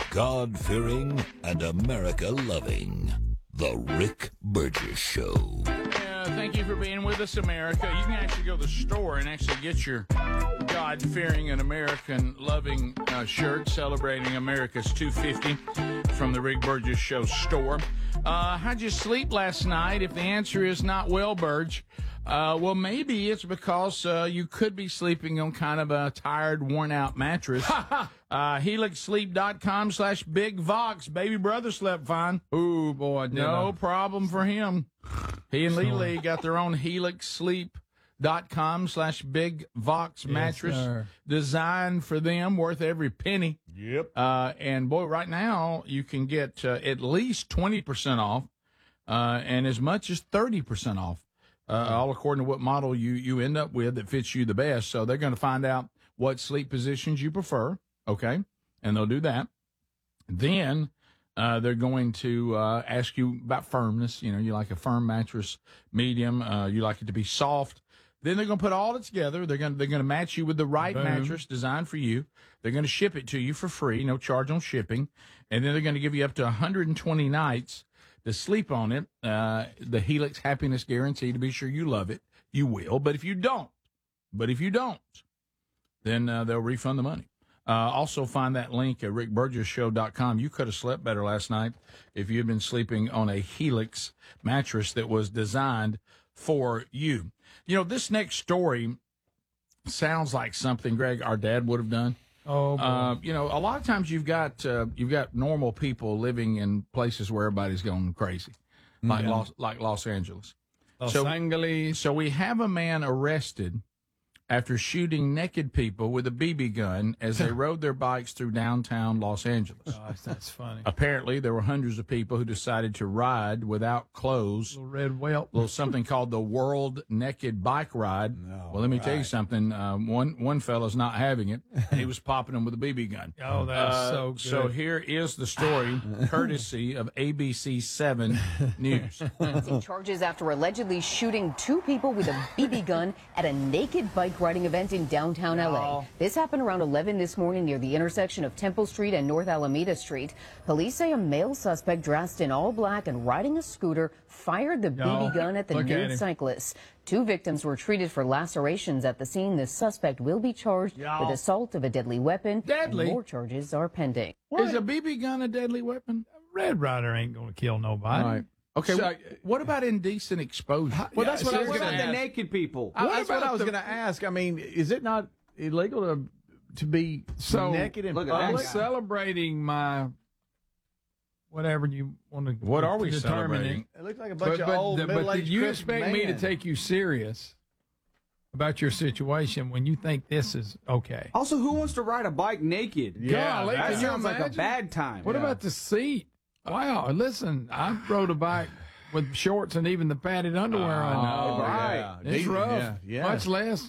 God-fearing and America-loving. The Rick Burgess Show. Thank you for being with us, America. You can actually go to the store and actually get your God-fearing and American-loving shirt celebrating America's 250 from the Rick Burgess Show store. How'd you sleep last night? If the answer is not well, Burge, well, maybe it's because you could be sleeping on kind of a tired, worn-out mattress. HelixSleep.com/Big Vox. Baby brother slept fine. Ooh, boy. No problem for him. He and Lee got their own HelixSleep.com/Big Vox mattress designed for them, worth every penny. Yep. And boy, right now you can get at least 20% off, and as much as 30% off, all according to what model you end up with that fits you the best. So they're going to find out what sleep positions you prefer. Okay. And they'll do that. Then, they're going to ask you about firmness. You know, you like a firm mattress, medium. You like it to be soft. Then they're going to put all it together. They're going to match you with the right mattress designed for you. They're going to ship it to you for free, no charge on shipping. And then they're going to give you up to 120 nights to sleep on it. The Helix Happiness Guarantee, to be sure you love it. You will. But if you don't, then they'll refund the money. Also find that link at rickburgessshow.com. You could have slept better last night if you had been sleeping on a Helix mattress that was designed for you. You know, this next story sounds like something, Greg, our dad would have done. Oh, boy. You know, a lot of times you've got normal people living in places where everybody's going crazy, like Los Angeles. So we have a man arrested after shooting naked people with a BB gun as they rode their bikes through downtown Los Angeles. Gosh, that's funny. Apparently, there were hundreds of people who decided to ride without clothes. Little red welt. Little something called the World Naked Bike Ride. No, well, let me tell you something. One fella's not having it. He was popping them with a BB gun. Oh, that's so good. So here is the story, courtesy of ABC 7 News. Charges after allegedly shooting two people with a BB gun at a naked bike riding event in downtown LA. This happened around 11 this morning near the intersection of Temple Street and North Alameda Street. Police say a male suspect dressed in all black and riding a scooter fired the BB gun at the nude cyclist. Two victims were treated for lacerations at the scene. The suspect will be charged with assault of a deadly weapon. Deadly? More charges are pending. Is a BB gun a deadly weapon? Red Rider ain't going to kill nobody. Right. Okay, So- what about indecent exposure? Well, that's what I was What going about to the ask. naked people? That's what I was going to ask. I mean, is it not illegal to be naked in look at that I'm public? guy. celebrating my whatever you want to. What are we determine celebrating? it. It looks like a bunch But, of old but middle-aged did you Christian expect me to men. take you serious about your situation when you think this is okay? Also, who wants to ride a bike naked? Yeah, Golly, that can you sounds like a imagine? bad time. What about the seat? Wow, listen, I rode a bike with shorts and even the padded underwear on. Oh, right. yeah. It's rough. Yeah. Much less